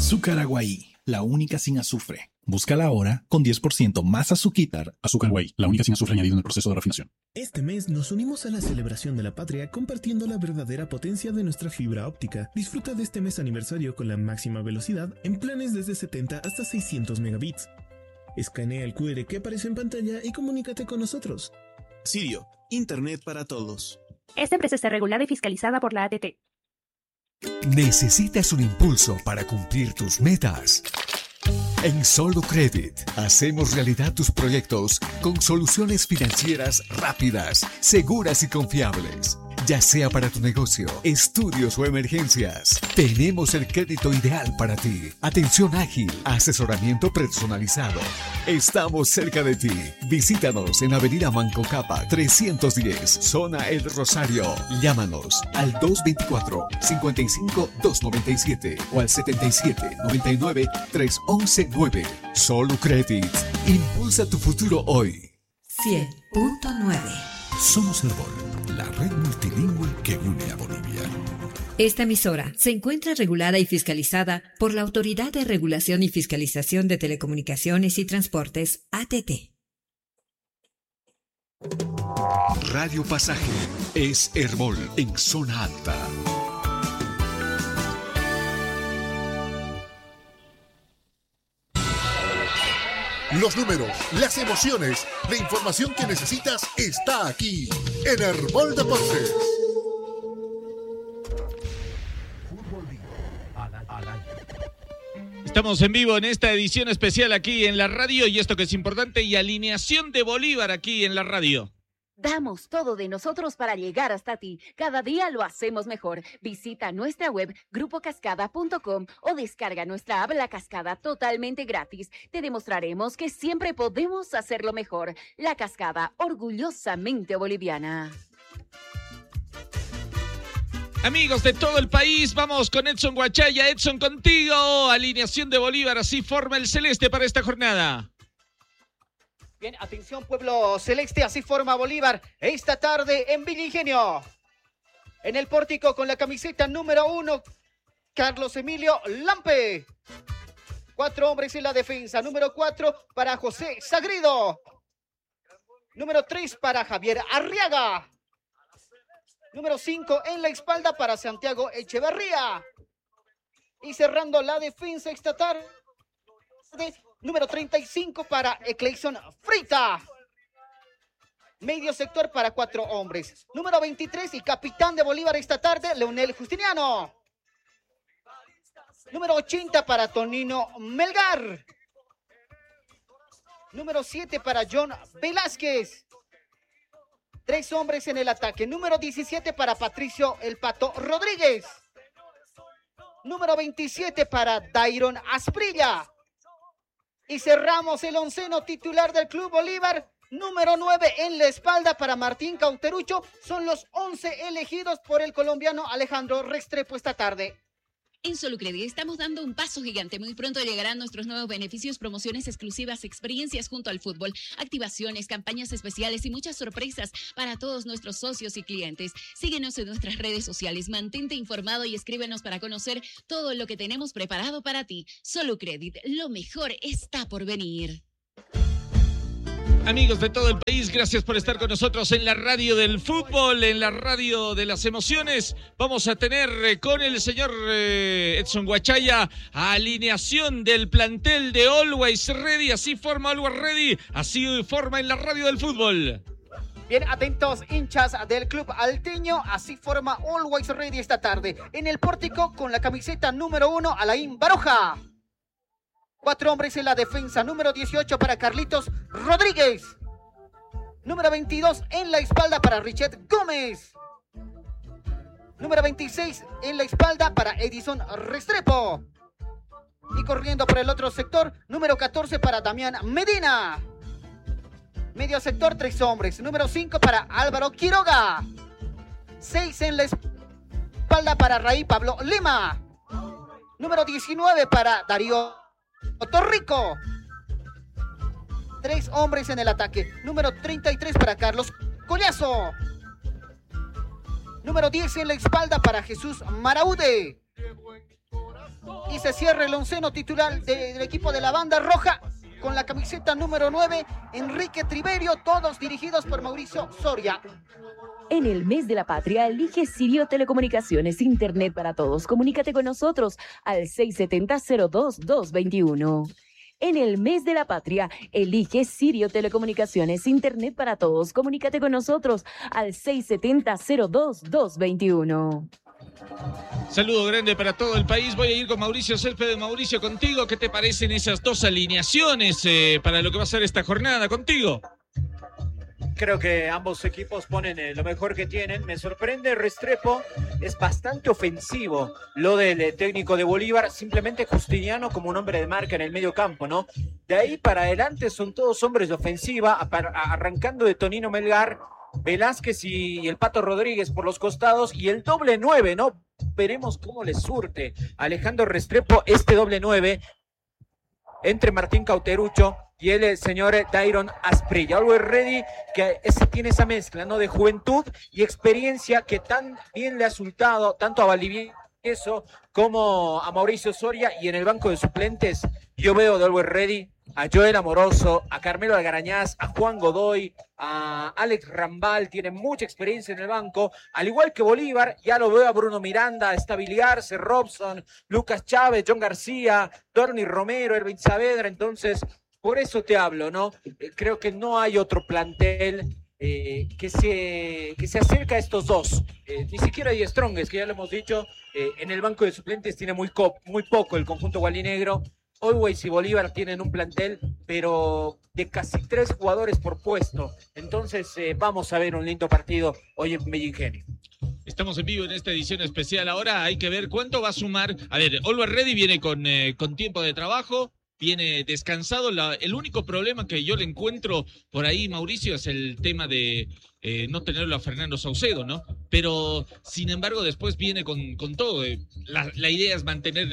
Azúcar Aguaí, la única sin azufre. Búscala ahora con 10% más azuquitar. Azúcar Aguaí, la única sin azufre añadido en el proceso de refinación. Este mes nos unimos a la celebración de la patria compartiendo la verdadera potencia de nuestra fibra óptica. Disfruta de este mes aniversario con la máxima velocidad en planes desde 70 hasta 600 megabits. Escanea el QR que aparece en pantalla y comunícate con nosotros. Sirio, Internet para todos. Esta empresa está regulada y fiscalizada por la ATT. ¿Necesitas un impulso para cumplir tus metas? En Solucredit hacemos realidad tus proyectos con soluciones financieras rápidas, seguras y confiables. Ya sea para tu negocio, estudios o emergencias, tenemos el crédito ideal para ti. Atención ágil, asesoramiento personalizado. Estamos cerca de ti. Visítanos en Avenida Manco Capa 310, Zona El Rosario. Llámanos al 224-55-297 o al 77-99-311-9. Solucredit. Impulsa tu futuro hoy. 100.9. Somos Herbol, la red multilingüe que une a Bolivia. Esta emisora se encuentra regulada y fiscalizada por la Autoridad de Regulación y Fiscalización de Telecomunicaciones y Transportes, ATT. Radio Pasaje es Herbol en zona alta. Los números, las emociones, la información que necesitas está aquí en Herbol Deportes. Estamos en vivo en esta edición especial aquí en la radio y esto que es importante y alineación de Bolívar aquí en la radio. Damos todo de nosotros para llegar hasta ti. Cada día lo hacemos mejor. Visita nuestra web grupocascada.com o descarga nuestra app La Cascada totalmente gratis. Te demostraremos que siempre podemos hacerlo mejor. La Cascada, orgullosamente boliviana. Amigos de todo el país, vamos con Edson Huachaya. Edson, contigo. Alineación de Bolívar, así forma el celeste para esta jornada. Bien, atención pueblo celeste, así forma Bolívar esta tarde en Villa Ingenio. En el pórtico con la camiseta número 1, Carlos Emilio Lampe. 4 hombres en la defensa. Número 4 para José Sagredo. Número 3 para Javier Arriaga. Número 5 en la espalda para Santiago Echeverría. Y cerrando la defensa esta tarde, número 35 para Ecleison Frita. Medio sector para 4 hombres. Número 23 y capitán de Bolívar esta tarde, Leonel Justiniano. Número 80 para Tonino Melgar. Número 7 para John Velázquez. 3 hombres en el ataque. Número 17 para Patricio El Pato Rodríguez. Número 27 para Dairon Asprilla. Y cerramos el onceno titular del Club Bolívar. Número 9 en la espalda para Martín Cauterucho. Son los 11 elegidos por el colombiano Alejandro Restrepo esta tarde. En Solucredit estamos dando un paso gigante. Muy pronto llegarán nuestros nuevos beneficios, promociones exclusivas, experiencias junto al fútbol, activaciones, campañas especiales y muchas sorpresas para todos nuestros socios y clientes. Síguenos en nuestras redes sociales, mantente informado y escríbenos para conocer todo lo que tenemos preparado para ti. Solucredit, lo mejor está por venir. Amigos de todo el país, gracias por estar con nosotros en la radio del fútbol, en la radio de las emociones. Vamos a tener con el señor Edson Huachaya alineación del plantel de Always Ready. Así forma Always Ready, así forma en la radio del fútbol. Bien, atentos hinchas del club alteño, así forma Always Ready esta tarde. En el pórtico con la camiseta número 1, Alain Baroja. 4 hombres en la defensa. Número 18 para Carlitos Rodríguez. Número 22 en la espalda para Richet Gómez. Número 26 en la espalda para Edison Restrepo. Y corriendo por el otro sector, número 14 para Damián Medina. Medio sector, 3 hombres. Número 5 para Álvaro Quiroga. 6 en la espalda para Raí Pablo Lima. Número 19 para Darío Torrico. 3 hombres en el ataque. Número 33 para Carlos Collazo. Número 10 en la espalda para Jesús Maraude. Y se cierra el onceno titular del equipo de la banda roja con la camiseta número 9, Enrique Triverio, todos dirigidos por Mauricio Soria. En el mes de la patria, elige Sirio Telecomunicaciones, Internet para todos. Comunícate con nosotros al 670-02-221. En el mes de la patria, elige Sirio Telecomunicaciones, Internet para todos. Comunícate con nosotros al 670-02-221. Saludo grande para todo el país. Voy a ir con Mauricio Céspedes. Mauricio, contigo, ¿qué te parecen esas dos alineaciones para lo que va a ser esta jornada? Contigo. Creo que ambos equipos ponen lo mejor que tienen. Me sorprende Restrepo, es bastante ofensivo lo del técnico de Bolívar, simplemente Justiniano como un hombre de marca en el medio campo, ¿no? De ahí para adelante son todos hombres de ofensiva, arrancando de Tonino Melgar, Velázquez y el Pato Rodríguez por los costados y el doble 9, ¿no? Veremos cómo le surte a Alejandro Restrepo este doble 9 entre Martín Cauterucho y el señor Dairon Asprilla. Always Ready, que tiene esa mezcla, ¿no? De juventud y experiencia que tan bien le ha resultado tanto a Valdivieso como a Mauricio Soria, y en el banco de suplentes yo veo de Always Ready a Joel Amoroso, a Carmelo Algarañaz, a Juan Godoy, a Alex Rambal, tiene mucha experiencia en el banco, al igual que Bolívar. Ya lo veo a Bruno Miranda, a Billy Arce, Robson, Lucas Chávez, John García, Dorni Romero, Erwin Saavedra. Entonces, por eso te hablo, ¿no? Creo que no hay otro plantel que se acerca a estos dos. Ni siquiera hay Strongest, que ya lo hemos dicho, en el banco de suplentes tiene muy poco el conjunto gualinegro. Always y Bolívar tienen un plantel, pero de casi 3 jugadores por puesto. Entonces, vamos a ver un lindo partido hoy en Medellín Genio. Estamos en vivo en esta edición especial. Ahora hay que ver cuánto va a sumar. A ver, Always Ready viene con tiempo de trabajo, viene descansado. El único problema que yo le encuentro por ahí, Mauricio, es el tema de no tenerlo a Fernando Saucedo, ¿no? Pero, sin embargo, después viene con todo. La idea es mantener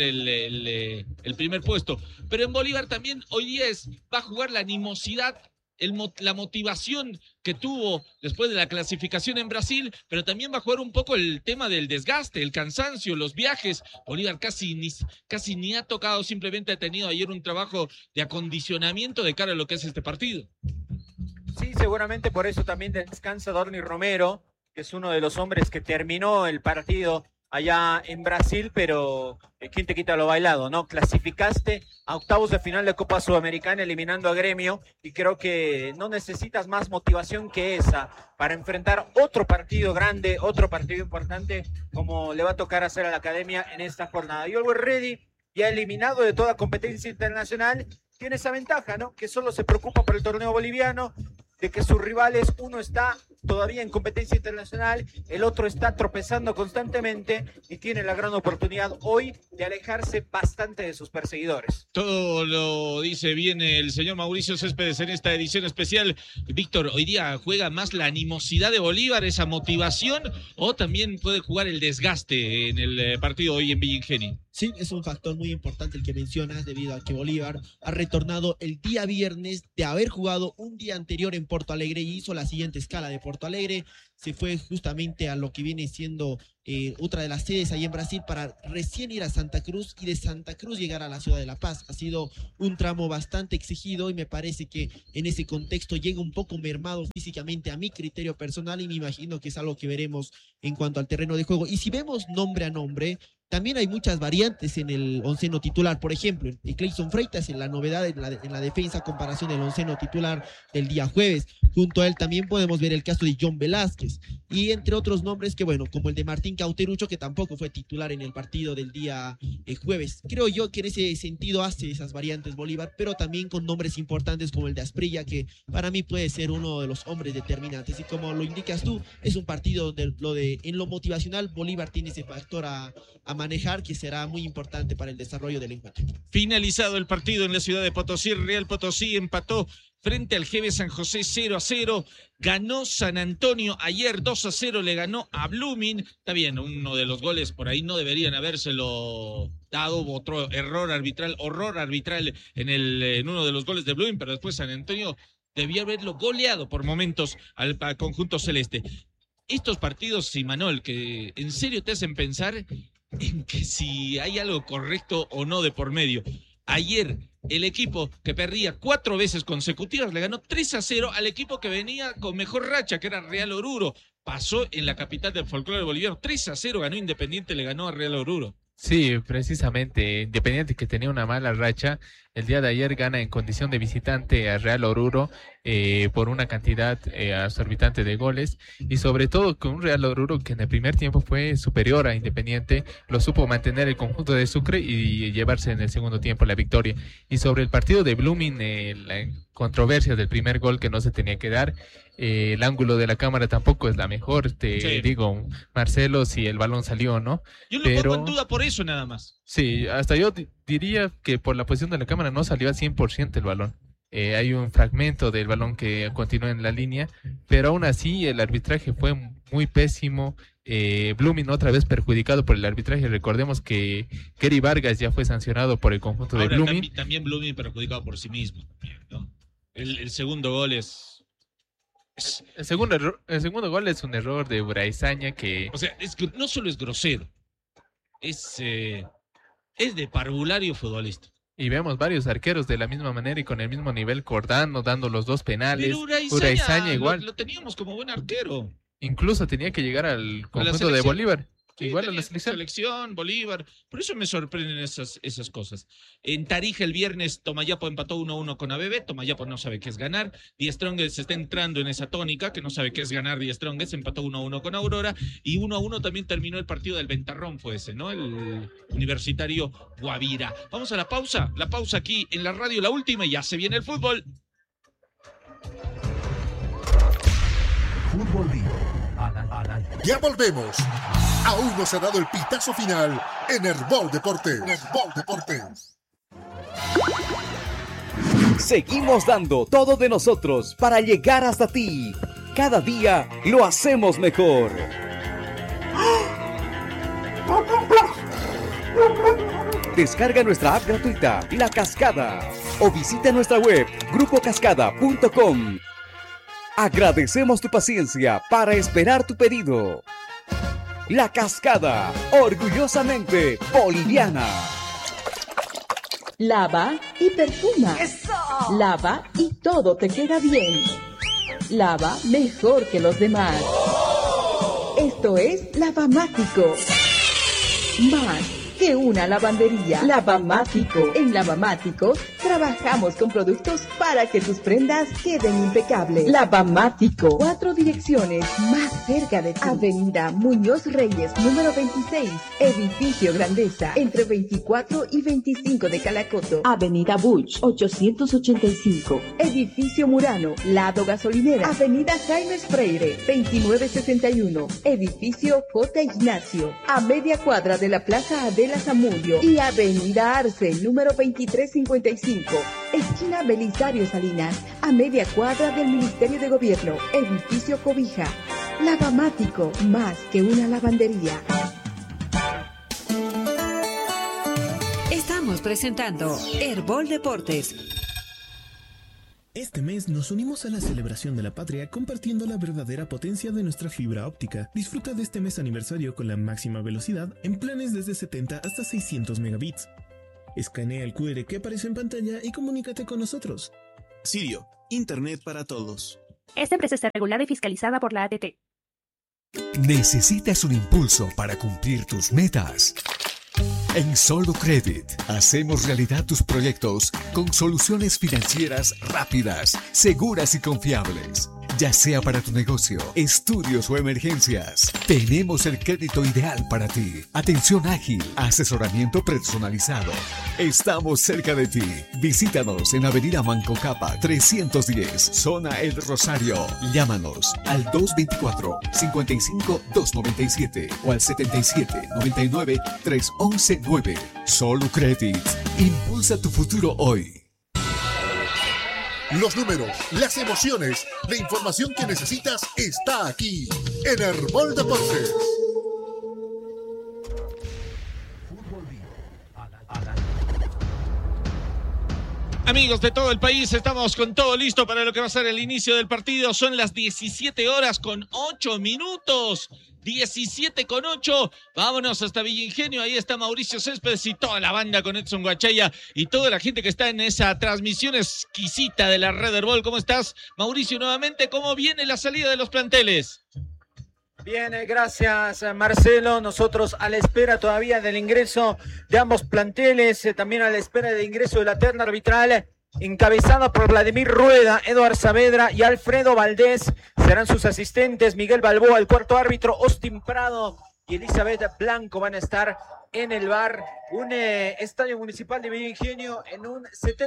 el primer puesto. Pero en Bolívar también hoy día va a jugar la animosidad, la motivación que tuvo después de la clasificación en Brasil, pero también va a jugar un poco el tema del desgaste, el cansancio, los viajes. Bolívar casi ni ha tocado, simplemente ha tenido ayer un trabajo de acondicionamiento de cara a lo que es este partido. Sí, seguramente por eso también descansa Dorni Romero, que es uno de los hombres que terminó el partido allá en Brasil, pero ¿quién te quita lo bailado, no? Clasificaste a octavos de final de Copa Sudamericana eliminando a Gremio, y creo que no necesitas más motivación que esa para enfrentar otro partido grande, otro partido importante, como le va a tocar hacer a la Academia en esta jornada. Y Always Ready, ya eliminado de toda competencia internacional, tiene esa ventaja, ¿no? Que solo se preocupa por el torneo boliviano, de que sus rivales, uno está todavía en competencia internacional, el otro está tropezando constantemente y tiene la gran oportunidad hoy de alejarse bastante de sus perseguidores. Todo lo dice bien el señor Mauricio Céspedes en esta edición especial. Víctor, hoy día juega más la animosidad de Bolívar, esa motivación, o también puede jugar el desgaste en el partido hoy en Villa Ingenio. Sí, es un factor muy importante el que mencionas, debido a que Bolívar ha retornado el día viernes de haber jugado un día anterior en Porto Alegre y hizo la siguiente escala de Porto Alegre. Se fue justamente a lo que viene siendo otra de las sedes ahí en Brasil para recién ir a Santa Cruz y de Santa Cruz llegar a la ciudad de La Paz. Ha sido un tramo bastante exigido y me parece que en ese contexto llega un poco mermado físicamente a mi criterio personal, y me imagino que es algo que veremos en cuanto al terreno de juego. Y si vemos nombre a nombre, también hay muchas variantes en el onceno titular. Por ejemplo, Clayson Freitas en la novedad en la defensa a comparación del onceno titular del día jueves. Junto a él también podemos ver el caso de John Velázquez y entre otros nombres que, bueno, como el de Martín Cauterucho, que tampoco fue titular en el partido del día jueves. Creo yo que en ese sentido hace esas variantes Bolívar, pero también con nombres importantes como el de Asprilla, que para mí puede ser uno de los hombres determinantes. Y como lo indicas tú, es un partido en lo motivacional, Bolívar tiene ese factor a manejar, que será muy importante para el desarrollo del encuentro. Finalizado el partido en la ciudad de Potosí, Real Potosí empató frente al GB San José 0-0, ganó San Antonio ayer 2-0, le ganó a Blooming. Está bien, uno de los goles por ahí no deberían habérselo dado, otro horror arbitral en uno de los goles de Blooming, pero después San Antonio debía haberlo goleado por momentos al conjunto celeste. Estos partidos, Simanol, que en serio te hacen pensar en que si hay algo correcto o no de por medio. Ayer, el equipo que perdía 4 veces consecutivas le ganó 3-0 al equipo que venía con mejor racha, que era Real Oruro. Pasó en la capital del folclore boliviano. 3-0 ganó Independiente, le ganó a Real Oruro. Sí, precisamente, Independiente, que tenía una mala racha, el día de ayer gana en condición de visitante a Real Oruro por una cantidad exorbitante de goles, y sobre todo con un Real Oruro que en el primer tiempo fue superior a Independiente, lo supo mantener el conjunto de Sucre y llevarse en el segundo tiempo la victoria. Y sobre el partido de Blooming, la controversia del primer gol que no se tenía que dar, el ángulo de la cámara tampoco es la mejor, digo, Marcelo, si el balón salió o no. Yo lo pongo en duda por eso nada más. Sí, hasta yo diría que por la posición de la cámara no salió al 100% el balón. Hay un fragmento del balón que continúa en la línea, pero aún así el arbitraje fue muy pésimo. Blooming otra vez perjudicado por el arbitraje. Recordemos que Kerry Vargas ya fue sancionado por el conjunto de Blooming. También Blooming perjudicado por sí mismo, ¿no? El segundo gol es... El segundo gol es un error de Uraizaña que... O sea, no solo es grosero, es de parvulario futbolista. Y vemos varios arqueros de la misma manera y con el mismo nivel. Cordano dando los 2 penales. Pero Uraizaña igual. Lo teníamos como buen arquero. Incluso tenía que llegar al conjunto de Bolívar. Sí, igual a la selección. Bolívar. Por eso me sorprenden esas cosas. En Tarija el viernes Tomayapo empató 1-1 con ABB. Tomayapo no sabe qué es ganar. Die Strongest está entrando en esa tónica, que no sabe qué es ganar. Die Strongest empató 1-1 con Aurora. Y 1-1 también terminó el partido del Ventarrón, fue ese, ¿no? El Universitario Guavira. Vamos a la pausa. La pausa aquí en la radio, la última, y ya se viene el fútbol. Fútbol Vivo. Ya volvemos. Aún no se ha dado el pitazo final en Herbol Deportes. Seguimos dando todo de nosotros para llegar hasta ti. Cada día lo hacemos mejor. Descarga nuestra app gratuita, La Cascada, o visita nuestra web, grupocascada.com. Agradecemos tu paciencia para esperar tu pedido. La Cascada, orgullosamente boliviana. Lava y perfuma. ¡Eso! Lava y todo te queda bien. Lava mejor que los demás. ¡Oh! Esto es Lavamático. Más que una lavandería. Lavamático. En Lavamático trabajamos con productos para que tus prendas queden impecables. Lavamático. 4 direcciones más cerca de ti. Avenida Muñoz Reyes, número 26. Edificio Grandeza, entre 24 y 25 de Calacoto. Avenida Buch, 885. Edificio Murano, lado gasolinera. Avenida Jaime Freire, 2961. Edificio J. Ignacio, a media cuadra de la Plaza Adela Zamudio. Y Avenida Arce, número 2355. Esquina Belisario Salinas, a media cuadra del Ministerio de Gobierno. Edificio Cobija. Lavamático, más que una lavandería. Estamos presentando Herbol Deportes. Este mes nos unimos a la celebración de la patria compartiendo la verdadera potencia de nuestra fibra óptica. Disfruta de este mes aniversario con la máxima velocidad en planes desde 70 hasta 600 megabits. Escanea el QR que aparece en pantalla y comunícate con nosotros. Sirio, Internet para todos. Esta empresa está regulada y fiscalizada por la ATT. ¿Necesitas un impulso para cumplir tus metas? En Solo Credit hacemos realidad tus proyectos con soluciones financieras rápidas, seguras y confiables. Ya sea para tu negocio, estudios o emergencias, tenemos el crédito ideal para ti. Atención ágil, asesoramiento personalizado. Estamos cerca de ti. Visítanos en Avenida Manco Capa 310, Zona El Rosario. Llámanos al 224-55-297 o al 77-99-311-9. Solo Credit. Impulsa tu futuro hoy. Los números, las emociones, la información que necesitas está aquí en Herbol Deportes. Amigos de todo el país, estamos con todo listo para lo que va a ser el inicio del partido. Son las 17 horas con 8 minutos. 17:08. Vámonos hasta Villa Ingenio. Ahí está Mauricio Céspedes y toda la banda con Edson Guachaya y toda la gente que está en esa transmisión exquisita de la Red Herbol. ¿Cómo estás, Mauricio? Nuevamente, ¿cómo viene la salida de los planteles? Bien, gracias Marcelo. Nosotros a la espera todavía del ingreso de ambos planteles, también a la espera del ingreso de la terna arbitral, encabezada por Vladimir Rueda, Eduard Saavedra y Alfredo Valdés. Serán sus asistentes Miguel Balboa, el cuarto árbitro, Austin Prado y Elizabeth Blanco van a estar en el bar. Un estadio municipal de Villa Ingenio en un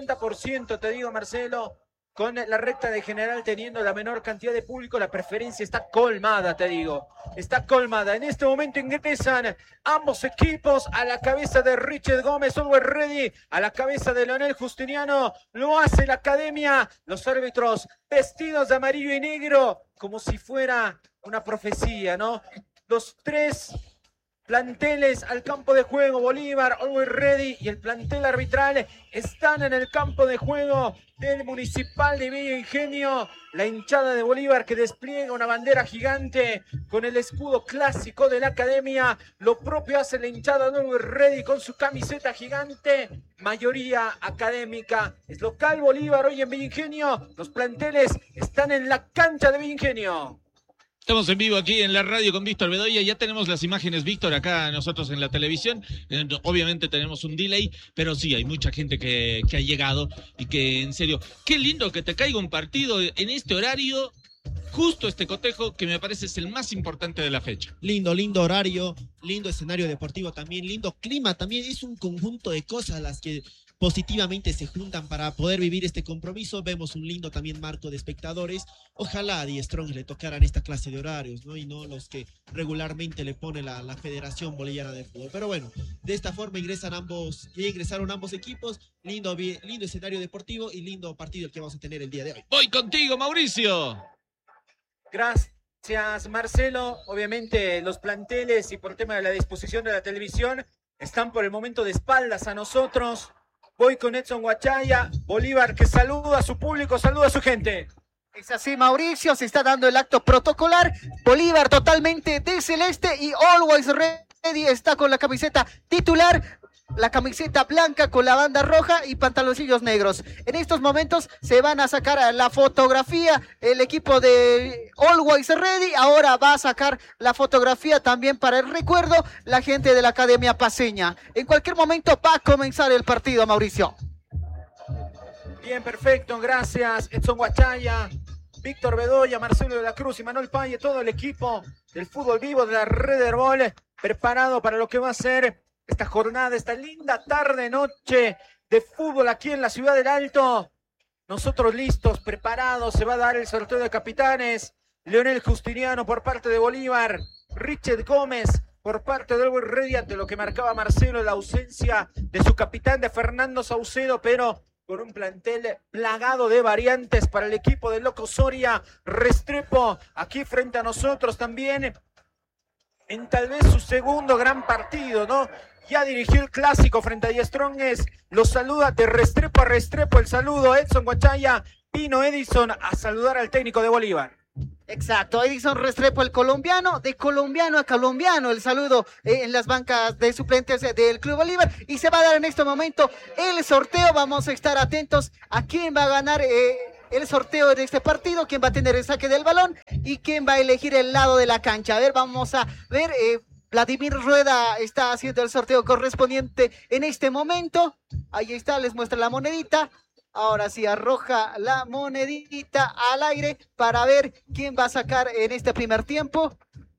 70%, te digo Marcelo, con la recta de general teniendo la menor cantidad de público. La preferencia está colmada, te digo. Está colmada. En este momento ingresan ambos equipos a la cabeza de Richard Gómez, Always Ready, a la cabeza de Leonel Justiniano. Lo hace la academia. Los árbitros vestidos de amarillo y negro, como si fuera una profecía, ¿no? Los tres planteles al campo de juego, Bolívar, Always Ready y el plantel arbitral están en el campo de juego del Municipal de Villa Ingenio. La hinchada de Bolívar que despliega una bandera gigante con el escudo clásico de la academia. Lo propio hace la hinchada de Always Ready con su camiseta gigante. Mayoría académica. Es local Bolívar hoy en Villa Ingenio. Los planteles están en la cancha de Villa Ingenio. Estamos en vivo aquí en la radio con Víctor Bedoya. Ya tenemos las imágenes, Víctor, acá nosotros en la televisión. Obviamente tenemos un delay, pero sí, hay mucha gente que ha llegado y que, en serio, qué lindo que te caiga un partido en este horario, justo este cotejo, que me parece es el más importante de la fecha. Lindo horario, lindo escenario deportivo también, lindo clima también. Es un conjunto de cosas las que positivamente se juntan para poder vivir este compromiso. Vemos un lindo también marco de espectadores. Ojalá a Die Strong le tocaran esta clase de horarios, ¿no? Y no los que regularmente le pone la Federación Boliviana de Fútbol. Pero bueno, de esta forma ingresaron ambos equipos. Lindo escenario deportivo y lindo partido el que vamos a tener el día de hoy. Voy contigo, Mauricio. Gracias, Marcelo. Obviamente los planteles y por tema de la disposición de la televisión están por el momento de espaldas a nosotros. Voy con Edson Guachaya, Bolívar que saluda a su público, saluda a su gente. Es así, Mauricio, se está dando el acto protocolar. Bolívar totalmente de celeste y Always Ready está con la camiseta titular, la camiseta blanca con la banda roja y pantaloncillos negros. En estos momentos se van a sacar la fotografía, el equipo de Always Ready ahora va a sacar la fotografía también para el recuerdo, la gente de la Academia Paceña. En cualquier momento va a comenzar el partido, Mauricio. Bien, perfecto, gracias Edson Guachaya, Víctor Bedoya, Marcelo de la Cruz y Manuel Paye, todo el equipo del fútbol vivo de la Red Herbol, preparado para lo que va a ser esta jornada, esta linda tarde, noche de fútbol aquí en la ciudad del Alto. Nosotros listos, preparados, se va a dar el sorteo de capitanes. Leonel Justiniano por parte de Bolívar, Richard Gómez por parte de Always Ready, ante lo que marcaba Marcelo, la ausencia de su capitán, de Fernando Saucedo, pero con un plantel plagado de variantes para el equipo de Loco Soria. Restrepo aquí frente a nosotros también, en tal vez su segundo gran partido, ¿no? Ya dirigió el clásico frente a Die Strongest. Los saluda de Restrepo a Restrepo. El saludo, Edson Guachaya, Pino Edison a saludar al técnico de Bolívar. Exacto, Edison Restrepo, el colombiano, de colombiano a colombiano, el saludo en las bancas de suplentes del Club Bolívar. Y se va a dar en este momento el sorteo. Vamos a estar atentos a quién va a ganar el sorteo de este partido, quién va a tener el saque del balón y quién va a elegir el lado de la cancha. A ver, vamos a ver, Vladimir Rueda está haciendo el sorteo correspondiente en este momento. Ahí está, les muestra la monedita. Ahora sí, arroja la monedita al aire para ver quién va a sacar en este primer tiempo.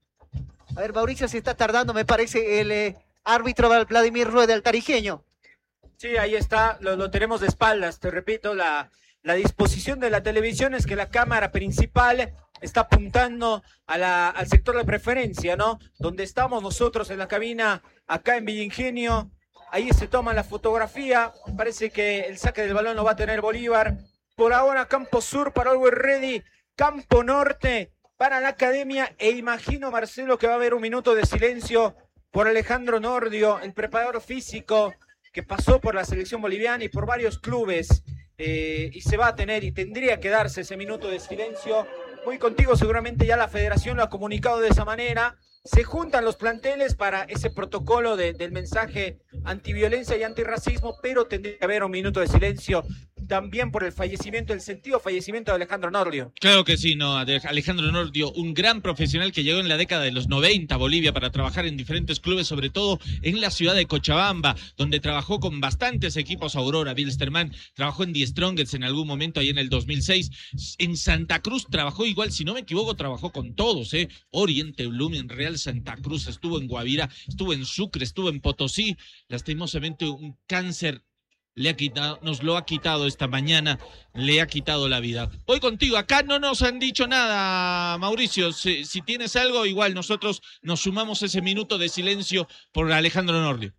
A ver, Mauricio, se está tardando, me parece, el árbitro Vladimir Rueda, el tarijeño. Sí, ahí está, lo tenemos de espaldas, te repito, la disposición de la televisión es que la cámara principal está apuntando al sector de preferencia, ¿no? Donde estamos nosotros en la cabina, acá en Villa Ingenio. Ahí se toma la fotografía. Parece que el saque del balón lo va a tener Bolívar. Por ahora, campo sur para Always Ready, campo norte para la academia. E imagino, Marcelo, que va a haber un minuto de silencio por Alejandro Nordio, el preparador físico que pasó por la selección boliviana y por varios clubes. Y se va a tener y tendría que darse ese minuto de silencio. Muy contigo, seguramente ya la federación lo ha comunicado de esa manera. se juntan los planteles para ese protocolo del mensaje antiviolencia y antirracismo, pero tendría que haber un minuto de silencio también por el fallecimiento, el sentido fallecimiento de Alejandro Nordio. Claro que sí, no, Alejandro Nordio, un gran profesional que llegó en la década de los 90 a Bolivia para trabajar en diferentes clubes, sobre todo en la ciudad de Cochabamba, donde trabajó con bastantes equipos, Aurora, Bilsterman, trabajó en Die Strongest en algún momento ahí en el 2006, en Santa Cruz trabajó igual, si no me equivoco, trabajó con todos, Oriente, Blooming, Real Santa Cruz, estuvo en Guavira, estuvo en Sucre, estuvo en Potosí, lastimosamente un cáncer nos lo ha quitado esta mañana, le ha quitado la vida. Voy contigo, acá no nos han dicho nada, Mauricio, si tienes algo, igual nosotros nos sumamos ese minuto de silencio por Alejandro Nordio.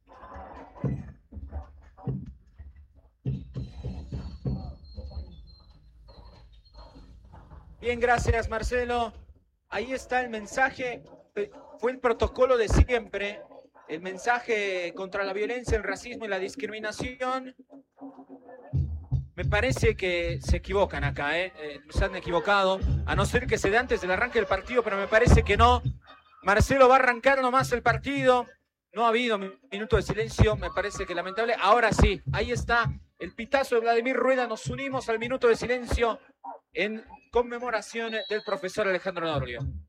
Bien, gracias Marcelo. Ahí está el mensaje, fue el protocolo de siempre. El mensaje contra la violencia, el racismo y la discriminación. Me parece que se equivocan acá, se han equivocado, a no ser que se dé antes del arranque del partido, pero me parece que no. Marcelo va a arrancar nomás el partido. No ha habido minuto de silencio, me parece que lamentable. Ahora sí, ahí está el pitazo de Vladimir Rueda. Nos unimos al minuto de silencio en conmemoración del profesor Alejandro Nordio.